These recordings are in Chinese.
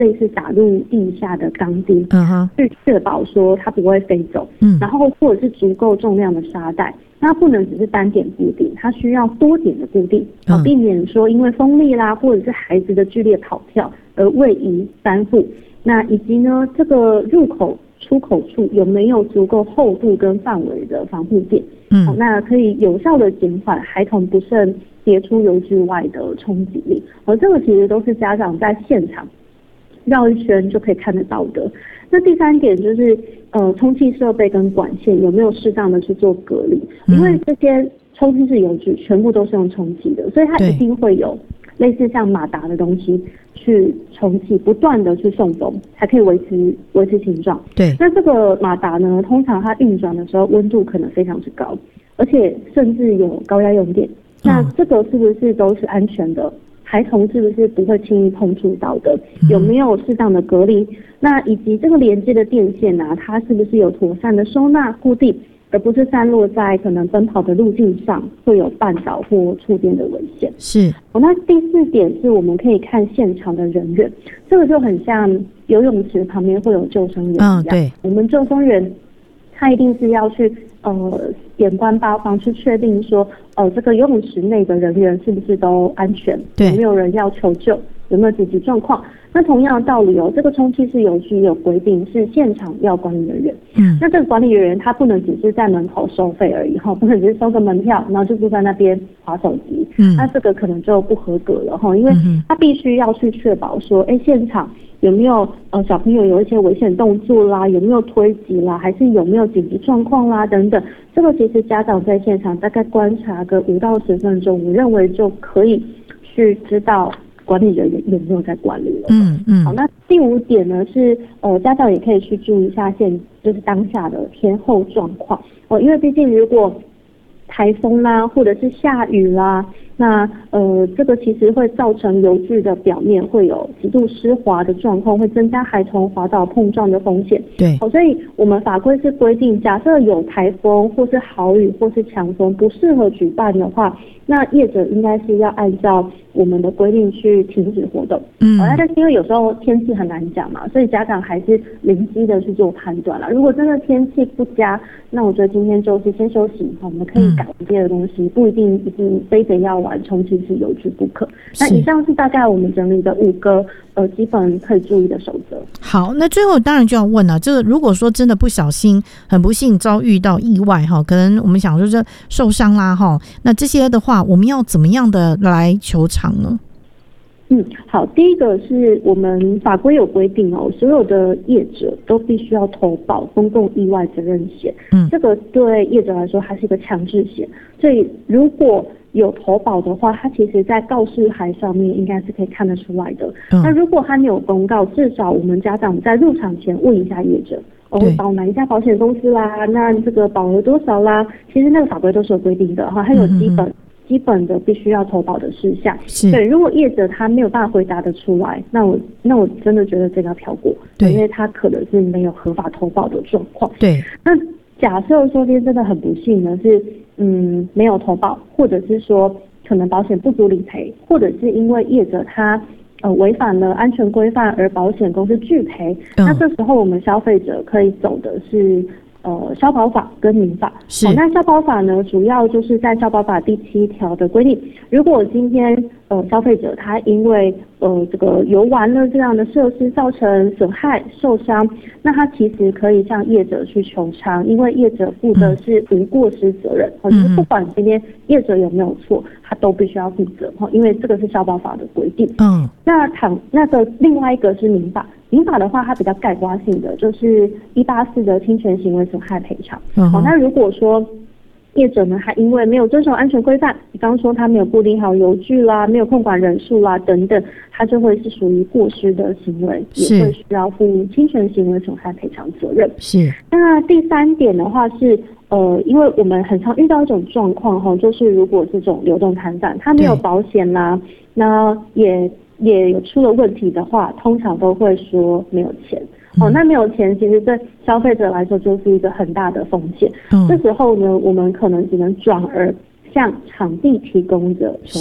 类似打入地下的钢钉，去确保说它不会飞走，然后或者是足够重量的沙袋，那不能只是单点固定，它需要多点的固定，避免说因为风力啦或者是孩子的剧烈跑跳而位移翻覆。那以及呢，这个入口出口处有没有足够厚度跟范围的防护垫，那可以有效的减缓孩童不慎跌出游具外的冲击力。这个其实都是家长在现场绕一圈就可以看得到的。那第三点就是充气设备跟管线有没有适当的去做隔离，因为这些充气式游具全部都是用充气的，所以它一定会有类似像马达的东西去充气，不断的去送风，才可以维持形状。 对， 那这个马达呢，通常它运转的时候温度可能非常之高，而且甚至有高压用电。那这个是不是都是安全的？孩童是不是不会轻易碰触到的？有没有适当的隔离？那以及这个连接的电线啊，它是不是有妥善的收纳固定，而不是散落在可能奔跑的路径上，会有绊倒或触电的危险。 是。 那第4点是我们可以看现场的人员，这个就很像游泳池旁边会有救生员一样。 对， 我们救生员他一定是要去点关八方，去确定说这个游泳池内的人员是不是都安全，有没有人要求救，有没有紧急状况。那同样的道理这个充气式游具有规定是现场要管理人员，那这个管理人员他不能只是在门口收费而已，不能只是收个门票然后就坐在那边滑手机，那这个可能就不合格了因为他必须要去确保说现场有没有小朋友有一些危险动作啦，有没有推挤啦，还是有没有紧急状况啦等等。这个其实家长在现场大概观察个5到10分钟，我认为就可以去知道管理人员有没有在管理了。好，那第5点呢是家长也可以去注意一下就是当下的天候状况因为毕竟如果台风啦，或者是下雨啦，那这个其实会造成游具的表面会有极度湿滑的状况，会增加孩童滑倒碰撞的风险。 对， 所以我们法规是规定，假设有台风或是豪雨或是强风不适合举办的话，那业者应该是要按照我们的规定去停止活动。但是因为有时候天气很难讲嘛，所以家长还是灵机的去做判断啦。如果真的天气不佳，那我觉得今天就是先休息，我们可以改别的东西，不一定非得要玩充气式游具不可。那以上是大概我们整理的5个基本可以注意的守则。 好，那最后当然就要问了，这个如果说真的不小心很不幸遭遇到意外可能我们想说这受伤啦那这些的话我们要怎么样的来求偿呢？ 好，第一个是我们法规有规定所有的业者都必须要投保公共意外责任险。这个对业者来说它是一个强制险，所以如果有投保的话，它其实在告示函上面应该是可以看得出来的。那如果它没有公告，至少我们家长在入场前问一下业者，保哪一家保险公司啦，那这个保额多少啦，其实那个法规都是有规定的它有基本的必须要投保的事项。对，如果业者他没有办法回答得出来，那我真的觉得这个要跳过，因为他可能是没有合法投保的状况。 对， 那假设说今天真的很不幸呢，是没有投保，或者是说可能保险不足理赔，或者是因为业者他违反了安全规范而保险公司拒赔，那这时候我们消费者可以走的是消保法跟民法。那消保法呢，主要就是在消保法第7条的规定，如果今天消费者他因为这个游玩了这样的设施造成损害受伤，那他其实可以向业者去求偿，因为业者负的是无过失责任，就是不管今天业者有没有错，他都必须要负责，因为这个是消保法的规定。那个另外一个是民法。民法的话，它比较概括性的，就是184的侵权行为损害赔偿。那如果说业者呢，他因为没有遵守安全规范，比方说他没有固定好游具啦，没有控管人数啦等等，他就会是属于过失的行为，也会需要负侵权行为损害赔偿责任。那第3点的话是因为我们很常遇到一种状况就是如果这种流动摊贩他没有保险啦，那也有出了问题的话，通常都会说没有钱。那没有钱其实对消费者来说就是一个很大的风险。这时候呢，我们可能只能转而向场地提供者求偿。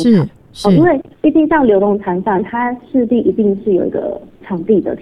是因为毕竟像流动摊贩，它势必一定是有一个场地的